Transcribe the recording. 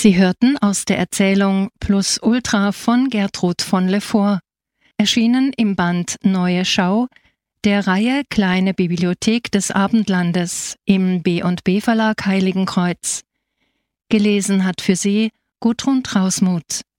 Sie hörten aus der Erzählung Plus Ultra von Gertrud von Lefort, erschienen im Band Neue Schau der Reihe Kleine Bibliothek des Abendlandes im B&B Verlag Heiligenkreuz. Gelesen hat für Sie Gudrun Trausmuth.